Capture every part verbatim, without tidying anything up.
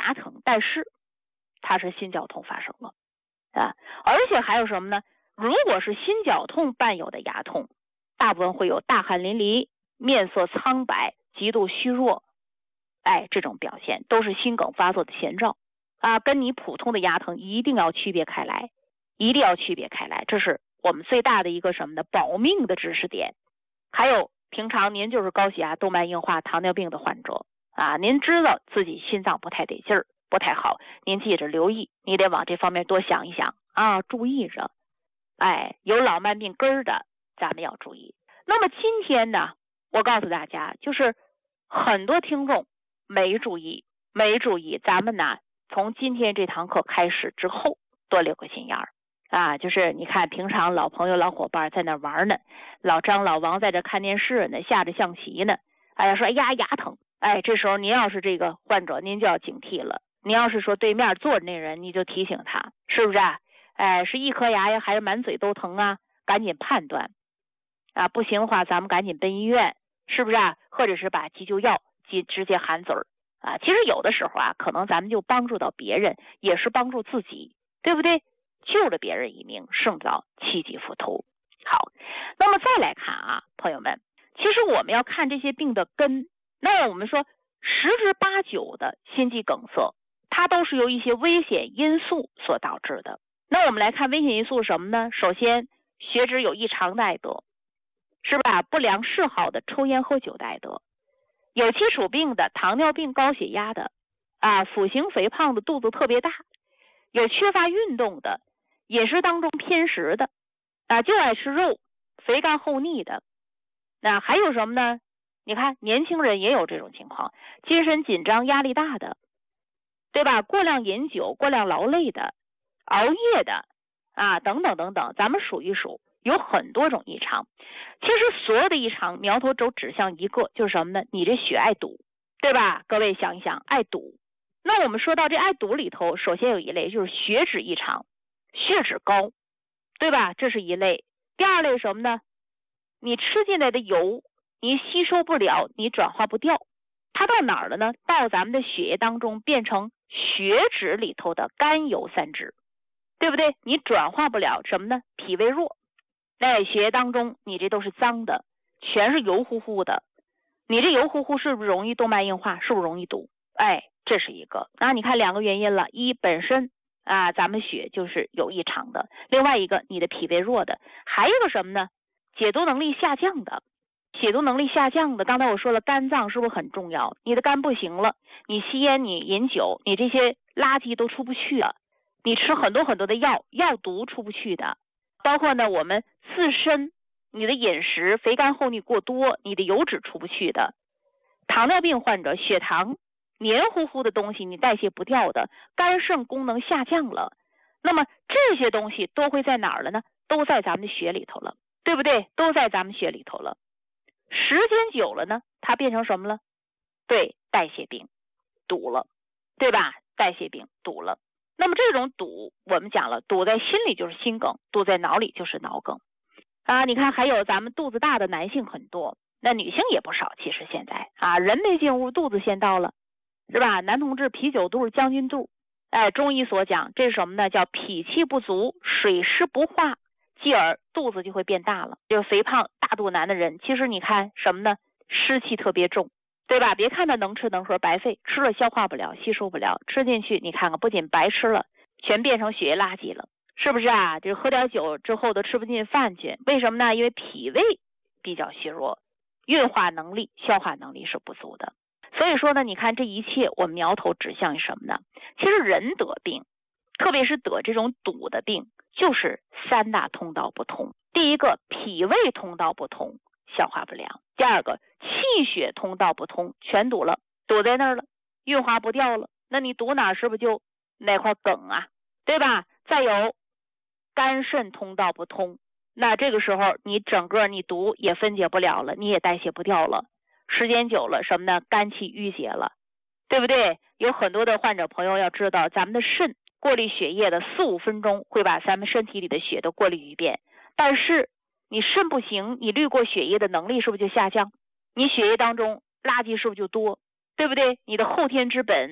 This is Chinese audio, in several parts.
牙疼，但是它是心绞痛发生了啊。而且还有什么呢？如果是心绞痛伴有的牙痛，大部分会有大汗淋漓、面色苍白、极度虚弱，哎，这种表现都是心梗发作的前兆啊，跟你普通的牙疼一定要区别开来，一定要区别开来，这是我们最大的一个什么呢？保命的知识点。还有平常您就是高血压、动脉硬化、糖尿病的患者啊，您知道自己心脏不太得劲儿，不太好，您记着留意，你得往这方面多想一想啊，注意着。哎，有老慢病根儿的，咱们要注意。那么今天呢，我告诉大家，就是很多听众没注意，没注意，咱们呢从今天这堂课开始之后，多留个心眼儿啊。就是你看，平常老朋友、老伙伴在那玩呢，老张、老王在这看电视呢，下着象棋呢。哎呀，说哎呀牙疼，哎，这时候您要是这个患者，您就要警惕了。您要是说对面坐着那人，你就提醒他，是不是啊？哎，是一颗牙呀，还是满嘴都疼啊？赶紧判断啊！不行的话，咱们赶紧奔医院，是不是啊？或者是把急救药直直接含嘴儿啊！其实有的时候啊，可能咱们就帮助到别人，也是帮助自己，对不对？救了别人一命，胜造七级浮屠。好，那么再来看啊，朋友们，其实我们要看这些病的根。那我们说，十之八九的心肌梗塞，它都是由一些危险因素所导致的。那我们来看危险因素是什么呢？首先，血脂有异常的爱得，是吧？不良嗜好的，抽烟喝酒的爱得，有基础病的，糖尿病、高血压的，啊，腹型肥胖的，肚子特别大，有缺乏运动的，饮食当中偏食的，啊，就爱吃肉，肥干厚腻的。那还有什么呢？你看年轻人也有这种情况，精神紧张、压力大的，对吧？过量饮酒、过量劳累的，熬夜的啊，等等等等，咱们数一数，有很多种异常。其实所有的异常苗头都指向一个，就是什么呢？你这血爱堵，对吧？各位想一想，爱堵。那我们说到这爱堵里头，首先有一类就是血脂异常，血脂高，对吧？这是一类。第二类什么呢？你吃进来的油，你吸收不了，你转化不掉，它到哪儿了呢？到咱们的血液当中变成血脂里头的甘油三酯，对不对？你转化不了什么呢？脾胃弱，在血液当中你这都是脏的，全是油乎乎的，你这油乎乎是不是容易动脉硬化？是不是容易堵？哎，这是一个。那你看两个原因了，一本身啊咱们血就是有异常的，另外一个你的脾胃弱的，还有个什么呢？解毒能力下降的。解毒能力下降的，刚才我说了，肝脏是不是很重要？你的肝不行了，你吸烟，你饮酒，你这些垃圾都出不去了，你吃很多很多的药，药毒出不去的，包括呢我们自身你的饮食肥甘厚腻过多，你的油脂出不去的，糖尿病患者血糖黏糊糊的东西你代谢不掉的，肝肾功能下降了，那么这些东西都会在哪儿了呢？都在咱们的血里头了，对不对？都在咱们血里头了。时间久了呢，它变成什么了？对，代谢病堵了，对吧？代谢病堵了。那么这种堵我们讲了，堵在心里就是心梗，堵在脑里就是脑梗啊。你看还有咱们肚子大的男性很多，那女性也不少，其实现在啊，人没进屋，肚子先到了，是吧？男同志啤酒肚、将军肚，哎，中医所讲这是什么呢？叫脾气不足，水湿不化，继而肚子就会变大了。就是肥胖大肚腩的人，其实你看什么呢？湿气特别重，对吧？别看他能吃能喝，白费，吃了消化不了，吸收不了，吃进去你看看，不仅白吃了，全变成血液垃圾了，是不是啊？就是喝点酒之后都吃不进饭去，为什么呢？因为脾胃比较虚弱，运化能力、消化能力是不足的。所以说呢，你看这一切我们苗头指向于什么呢？其实人得病，特别是得这种堵的病，就是三大通道不通。第一个，脾胃通道不通，消化不良；第二个，气血通道不通，全堵了，堵在那儿了，运化不掉了。那你堵哪儿，是不是就那块梗啊，对吧？再有肝肾通道不通，那这个时候你整个你毒也分解不了了，你也代谢不掉了，时间久了什么呢？肝气郁结了，对不对？有很多的患者朋友要知道，咱们的肾过滤血液的四五分钟会把咱们身体里的血都过滤一遍，但是你肾不行，你滤过血液的能力是不是就下降？你血液当中垃圾是不是就多？对不对？你的后天之本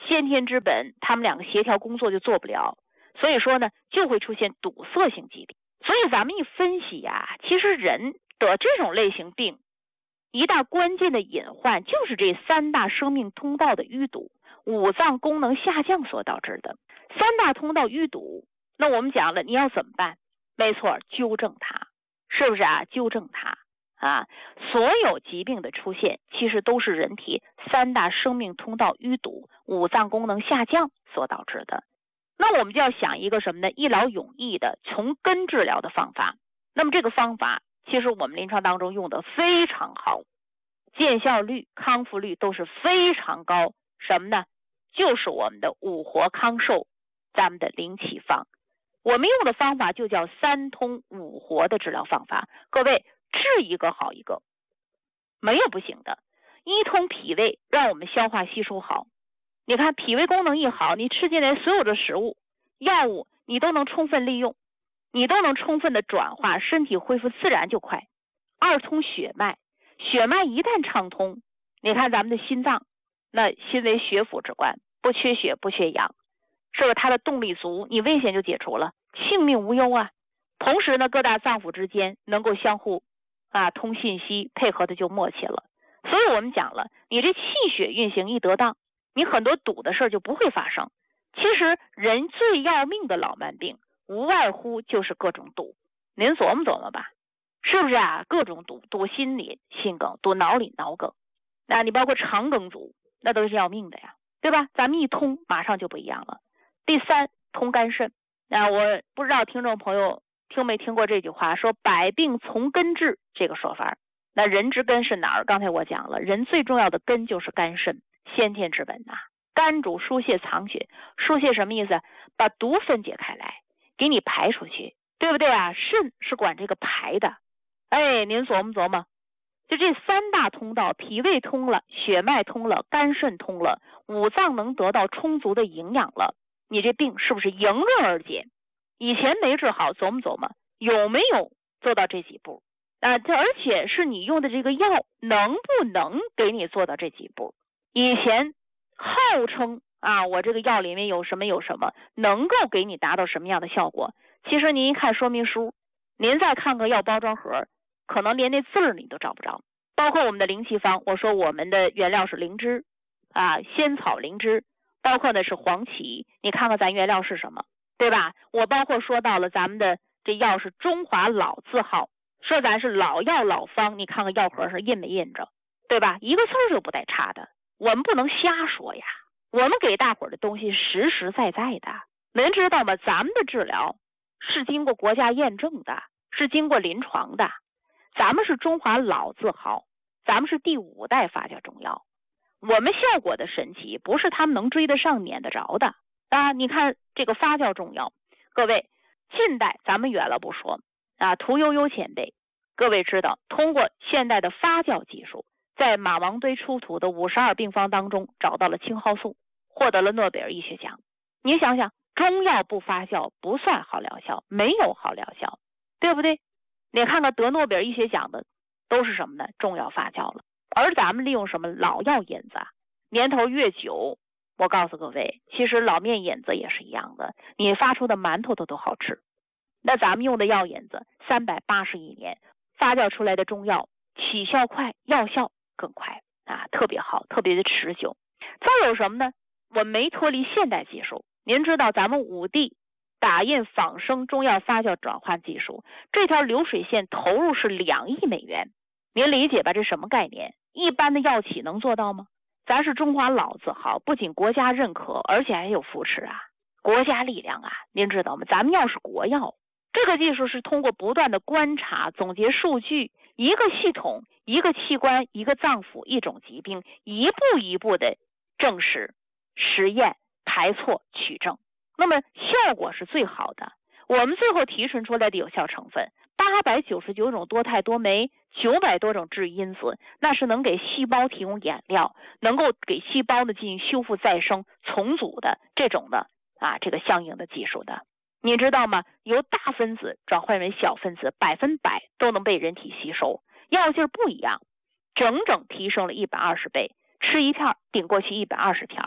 先天之本，他们两个协调工作就做不了，所以说呢，就会出现堵塞性疾病。所以咱们一分析呀，其实人得这种类型病，一大关键的隐患就是这三大生命通道的淤堵，五脏功能下降所导致的。三大通道淤堵，那我们讲了，你要怎么办？没错，纠正它，是不是啊？纠正它啊！所有疾病的出现，其实都是人体三大生命通道淤堵、五脏功能下降所导致的。那我们就要想一个什么呢？一劳永逸的从根治疗的方法。那么这个方法，其实我们临床当中用的非常好，见效率、康复率都是非常高。什么呢？就是我们的五活康寿，咱们的灵气方。我们用的方法就叫三通五活的治疗方法。各位，治一个好一个，没有不行的。一通脾胃，让我们消化吸收好。你看脾胃功能一好，你吃进来所有的食物、药物，你都能充分利用，你都能充分的转化，身体恢复自然就快。二通血脉，血脉一旦畅通，你看咱们的心脏，那心为血府之官，不缺血不缺氧，是不是它的动力足，你危险就解除了，性命无忧啊。同时呢，各大脏腑之间能够相互啊通信息，配合的就默契了。所以我们讲了，你这气血运行一得当，你很多堵的事就不会发生。其实人最要命的老慢病，无外乎就是各种堵。您琢磨琢磨吧，是不是啊？各种堵，堵心里心梗，堵脑里脑梗，那你包括肠梗阻，那都是要命的呀，对吧？咱们一通，马上就不一样了。第三，通肝肾。那我不知道听众朋友听没听过这句话，说百病从根治这个说法。那人之根是哪儿？刚才我讲了，人最重要的根就是肝肾，先天之本呐、啊。肝主疏泄藏血，疏泄什么意思？把毒分解开来，给你排出去，对不对啊？肾是管这个排的。哎，您琢磨琢磨，就这三大通道，脾胃通了，血脉通了，肝肾通了，五脏能得到充足的营养了，你这病是不是迎刃而解？以前没治好，琢磨琢磨，有没有做到这几步？啊，这而且是你用的这个药能不能给你做到这几步？以前号称啊，我这个药里面有什么有什么，能够给你达到什么样的效果？其实您一看说明书，您再看个药包装盒，可能连那字儿你都找不着。包括我们的灵气方，我说我们的原料是灵芝啊，仙草灵芝，包括呢是黄芪，你看看咱原料是什么，对吧？我包括说到了咱们的这药是中华老字号，说咱是老药老方，你看看药盒上印没印着，对吧？一个字儿就不带差的。我们不能瞎说呀，我们给大伙儿的东西实实在在的。您知道吗？咱们的治疗是经过国家验证的，是经过临床的。咱们是中华老字号，咱们是第五代发酵中药，我们效果的神奇不是他们能追得上撵得着的啊！你看这个发酵中药，各位近代咱们远了不说啊，屠呦呦前辈，各位知道通过现代的发酵技术，在马王堆出土的五十二病方当中找到了青蒿素，获得了诺贝尔医学奖。你想想，中药不发酵不算好疗效，没有好疗效，对不对？你看看得诺贝尔医学奖的都是什么呢？中药发酵了。而咱们利用什么老药引子，年头越久，我告诉各位，其实老面引子也是一样的，你发出的馒头都都好吃。那咱们用的药引子三百八十一年发酵出来的中药，起效快，药效更快啊，特别好，特别的持久。再有什么呢？我没脱离现代技术。您知道咱们五 D 打印仿生中药发酵转换技术，这条流水线投入是两亿美元。您理解吧？这什么概念？一般的药企能做到吗？咱是中华老字号，不仅国家认可，而且还有扶持啊，国家力量啊，您知道吗？咱们药是国药，这个技术是通过不断的观察、总结数据，一个系统、一个器官、一个脏腑、一种疾病，一步一步的证实、实验、排错、取证，那么效果是最好的。我们最后提纯出来的有效成分八百九十九种多肽多酶，九百多种治愈因子，那是能给细胞提供养料，能够给细胞呢进行修复再生重组的这种的啊，这个相应的技术的。你知道吗？由大分子转换为小分子，百分百都能被人体吸收，药劲儿不一样，整整提升了一百二十倍，吃一片顶过去一百二十片。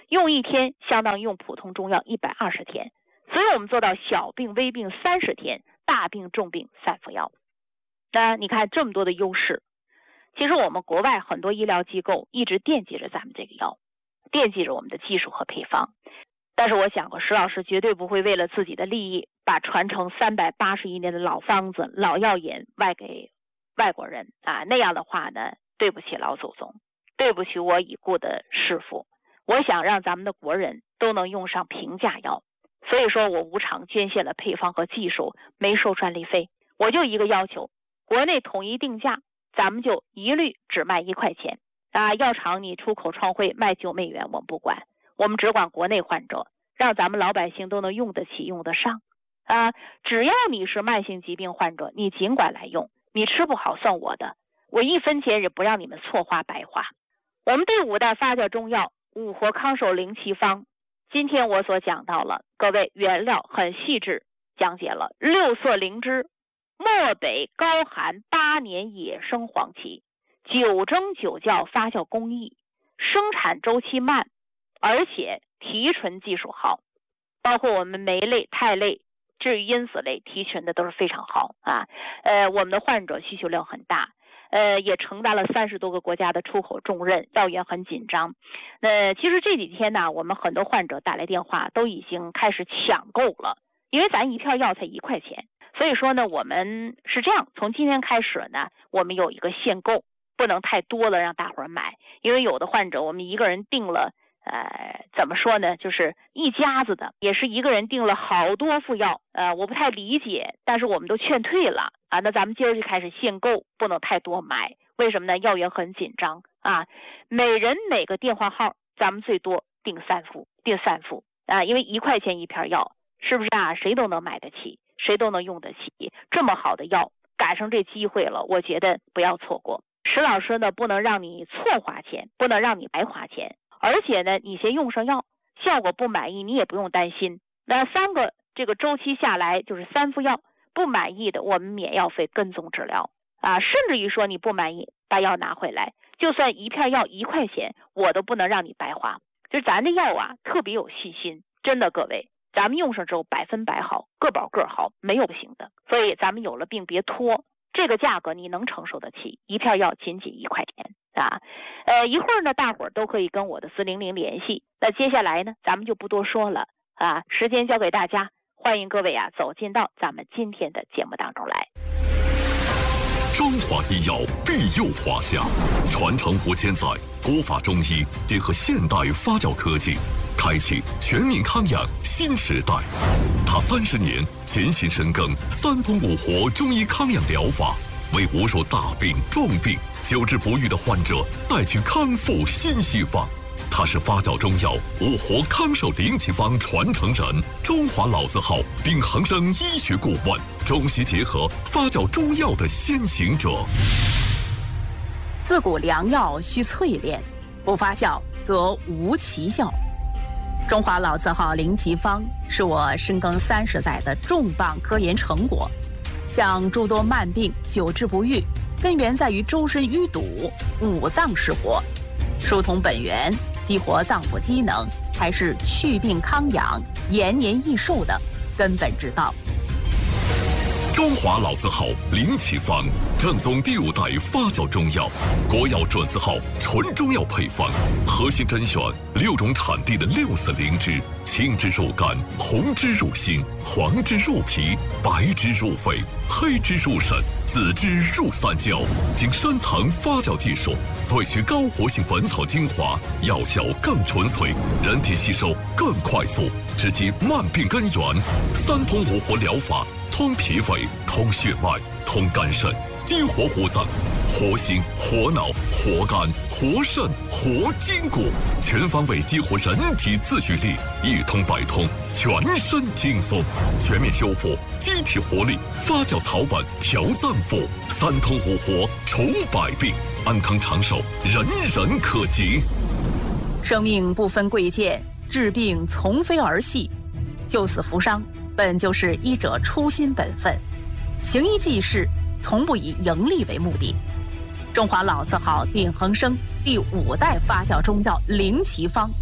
用一天相当于用普通中药一百二十天，所以我们做到小病微病三十天，大病重病三服药。那你看这么多的优势，其实我们国外很多医疗机构一直惦记着咱们这个药，惦记着我们的技术和配方。但是我想过，石老师绝对不会为了自己的利益，把传承三百八十一年的老方子、老药引外给外国人啊。那样的话呢，对不起老祖宗，对不起我已故的师父。我想让咱们的国人都能用上平价药，所以说我无偿捐献了配方和技术，没收专利费。我就一个要求，国内统一定价，咱们就一律只卖一块钱啊。药厂你出口创汇卖九美元，我们不管，我们只管国内患者，让咱们老百姓都能用得起、用得上啊。只要你是慢性疾病患者，你尽管来用，你吃不好算我的，我一分钱也不让你们错花白花。我们第五代发酵中药五活康寿灵奇方，今天我所讲到了，各位原料很细致讲解了六色灵芝、漠北高寒八年野生黄芪，九蒸九酵发酵工艺，生产周期慢，而且提纯技术好，包括我们酶类、肽类、至于因子类提纯的都是非常好啊。呃，我们的患者需求量很大，呃，也承担了三十多个国家的出口重任，药源很紧张。呃，其实这几天呢，我们很多患者打来电话都已经开始抢购了，因为咱一片药才一块钱，所以说呢，我们是这样，从今天开始呢，我们有一个限购，不能太多了让大伙儿买，因为有的患者我们一个人订了。呃，怎么说呢？就是一家子的，也是一个人订了好多副药，呃，我不太理解，但是我们都劝退了啊。那咱们今儿就开始限购，不能太多买，为什么呢？药源很紧张啊。每人每个电话号，咱们最多订三副，订三副啊，因为一块钱一片药，是不是啊？谁都能买得起，谁都能用得起，这么好的药，赶上这机会了，我觉得不要错过。石老师呢，不能让你错花钱，不能让你白花钱。而且呢，你先用上药，效果不满意你也不用担心。那三个这个周期下来就是三副药，不满意的我们免药费跟踪治疗啊。甚至于说你不满意，把药拿回来，就算一片药一块钱，我都不能让你白花。就是咱的药啊，特别有细心，真的各位，咱们用上之后百分百好，个保个好，没有不行的。所以咱们有了病别拖，这个价格你能承受得起，一片药仅仅一块钱。啊，呃，一会儿呢，大伙儿都可以跟我的四零零联系。那接下来呢，咱们就不多说了啊，时间交给大家，欢迎各位啊走进到咱们今天的节目当中来。 中华医药庇佑华夏，传承五千载，古法中医结合现代发酵科技，开启全民康养新时代。他三十年潜心深耕三通五活中医康养疗法，为无数大病重病久治不愈的患者带去康复新希望。他是发酵中药五活康寿灵奇方传承人，中华老字号鼎恒生医学顾问，中西结合发酵中药的先行者。 自古良药须淬炼，不发酵则无奇效。中华老字号灵奇方是我深耕三十载的重磅科研成果，将诸多慢病久治不愈，根源在于周身淤堵，五脏失活，疏通本源，激活脏腑机能，才是祛病康养、延年益寿的根本之道。 中华老字号灵奇方，正宗第五代发酵中药，国药准字号纯中药配方，核心甄选六种产地的六色灵芝，青汁入肝，红汁入心，黄汁入脾，白汁入肺，黑汁入肾，紫汁入三焦，经深层发酵技术萃取高活性本草精华，药效更纯粹，人体吸收更快速，直击慢病根源。三通五活疗法，通脾胃，通血脉，通肝肾，激活五脏，活心、活脑、活肝、活肾、活筋骨，全方位激活人体自愈力，一通百通，全身轻松，全面修复机体活力，发酵草本调脏腑，三通五活除百病，安康长寿人人可及。 生命不分贵贱，治病从非儿戏，救死扶伤本就是医者初心本分，行医济世从不以盈利为目的。中华老字号鼎恒生第五代发酵中药灵奇方，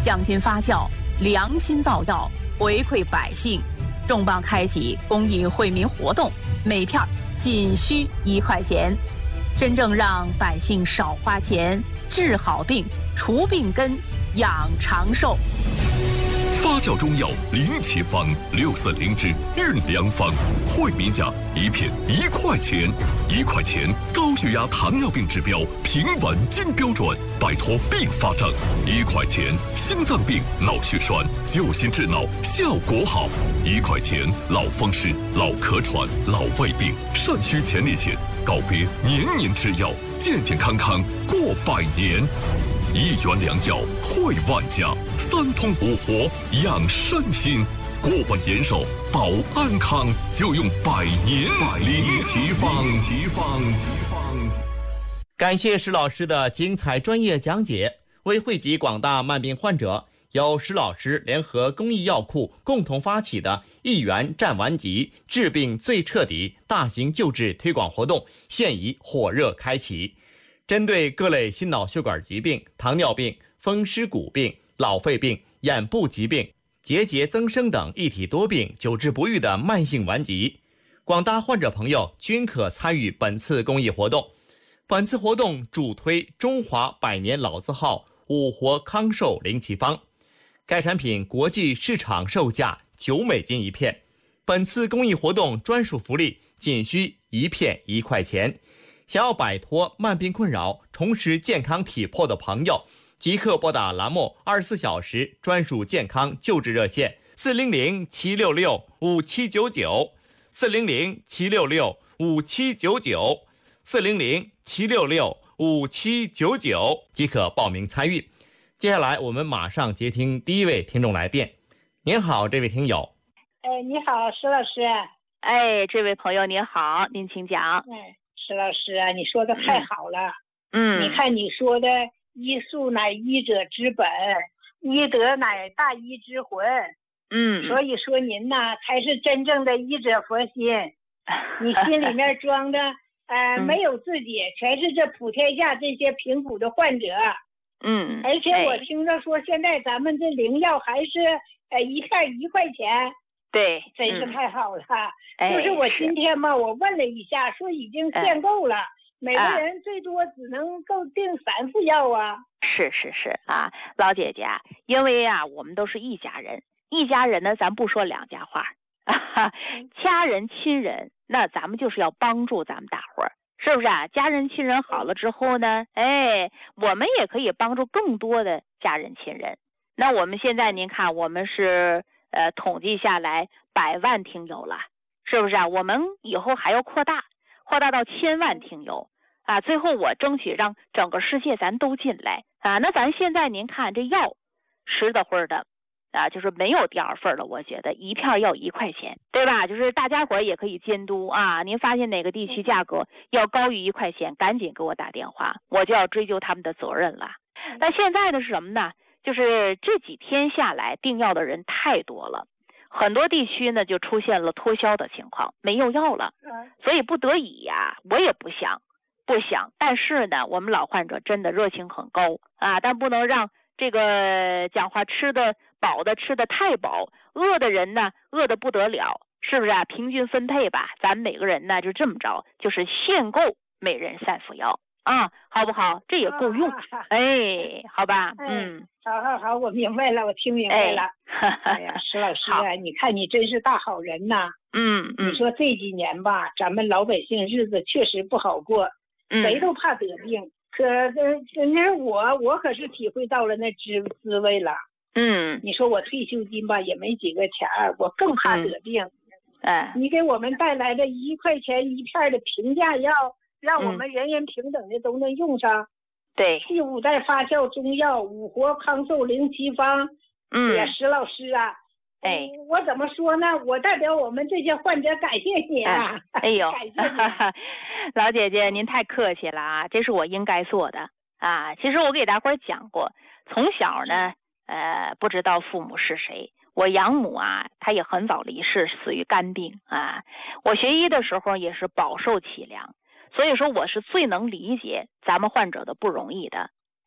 匠心发酵，良心造药，回馈百姓。重磅开启公益惠民活动，每片仅需一块钱，真正让百姓少花钱，治好病，除病根，养长寿。 发酵中药零七方六四零之运良方，惠民价一片一块钱，一块钱高血压、糖尿病指标平稳金标准，摆脱并发症；一块钱心脏病、脑血栓救心治脑效果好；一块钱老风湿、老咳喘、老胃病、肾虚前列腺，告别年年吃药，健健康康过百年。一元良药惠万家，三通五活养身心，过问延寿保安康，就用百年灵奇方。 感谢石老师的精彩专业讲解。为惠及广大慢病患者，由石老师联合公益药库共同发起的一元战顽疾，治病最彻底大型救治推广活动现已火热开启。针对各类心脑血管疾病、糖尿病、风湿骨病、老肺病、眼部疾病、结节增生等一体多病久治不愈的慢性顽疾，广大患者朋友均可参与本次公益活动。本次活动主推中华百年老字号五活康寿灵奇方，该产品国际市场售价九美金一片，本次公益活动专属福利仅需一片一块钱。想要摆脱慢病困扰，重拾健康体魄的朋友，即刻拨打栏目二十四小时专属健康救治热线四零零七六六五七九九，四零零七六六五七九九，四零零七六六五七九九，即可报名参与。接下来我们马上接听第一位听众来电。您好，这位听友。 哎，你好，石老师。 哎，这位朋友您好，您请讲。 哎，石老师啊，你说的太好了。 嗯， 你看你说的医术乃医者之本，医德乃大医之魂。 嗯， 所以说您呐才是真正的医者佛心。你心里面装的呃、嗯、没有自己，全是这普天下这些贫苦的患者。 嗯， 而且我听着说现在咱们这灵药还是呃一片一块钱。 对， 真是太好了。 嗯、 就是我今天嘛，我问了一下，说已经限购了，嗯、每个人最多只能够订三副药啊。 是是是啊，老姐姐，因为啊，我们都是一家人，一家人呢，咱不说两家话，啊、家人亲人，那咱们就是要帮助咱们大伙儿，是不是啊？家人亲人好了之后呢，哎，我们也可以帮助更多的家人亲人。那我们现在您看，我们是。呃，统计下来百万听友了，是不是啊？我们以后还要扩大，扩大到千万听友啊！最后我争取让整个世界咱都进来啊！那咱现在您看这药，实的会儿的啊，就是没有第二份了。我觉得一片要一块钱，对吧？就是大家伙也可以监督啊。您发现哪个地区价格要高于一块钱，赶紧给我打电话，我就要追究他们的责任了。那现在的是什么呢？就是这几天下来订药的人太多了，很多地区呢就出现了脱销的情况，没有药了，所以不得已呀，我也不想不想，但是呢，我们老患者真的热情很高啊，但不能让这个讲话吃的饱的吃的太饱，饿的人呢饿得不得了，是不是啊？平均分配吧，咱每个人呢就这么着，就是限购每人三副药。啊，好不好？这也够用，啊、哎，好吧， 哎、 嗯， 好好好，我明白了，我听明白了。哎, 哎呀，石老师啊，你看你真是大好人呐。 嗯嗯。 你说这几年吧，咱们老百姓日子确实不好过， 嗯、 谁都怕得病。可可那我我可是体会到了那滋滋味了。 嗯。 你说我退休金吧也没几个钱儿，我更怕得病。 哎、嗯。 你给我们带来的一块钱一片的平价药。让我们人人平等的都能用上。嗯、 对， 第五代发酵中药五活康寿灵奇方。 嗯， 呀，石老师啊， 哎， 我怎么说呢？我代表我们这些患者感谢你啊！ 哎, 哎呦， 感谢你， 老姐姐您太客气了啊，这是我应该做的啊。其实我给大伙儿讲过，从小呢，呃，不知道父母是谁。我养母啊，她也很早离世，死于肝病啊。我学医的时候也是饱受凄凉。所以说我是最能理解咱们患者的不容易的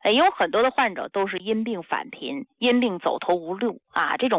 也有很多的患者都是因病返贫，因病走投无路啊，这种